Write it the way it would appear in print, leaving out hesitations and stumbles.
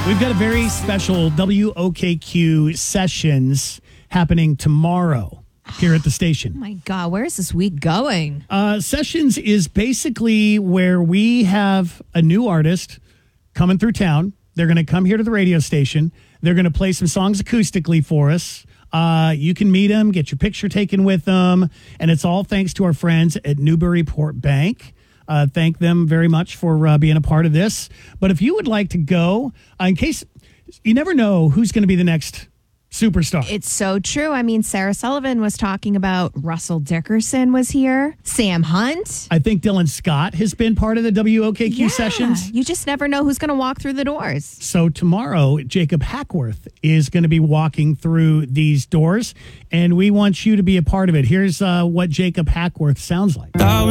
We've got a very special WOKQ sessions happening tomorrow here at the station. Oh my God, where is this week going? Sessions is basically where we have a new artist coming through town. They're going to come here to the radio station. They're going to play some songs acoustically for us. You can meet them, get your picture taken with them, and it's all thanks to our friends at Newburyport Bank. Thank them very much for being a part of this. But if you would like to go, in case you never know who's going to be the next superstar. It's so true. I mean, Sarah Sullivan was talking about Russell Dickerson was here. Sam Hunt. I think Dylan Scott has been part of the WOKQ sessions. You just never know who's going to walk through the doors. So tomorrow, Jacob Hackworth is going to be walking through these doors, and we want you to be a part of it. Here's what Jacob Hackworth sounds like.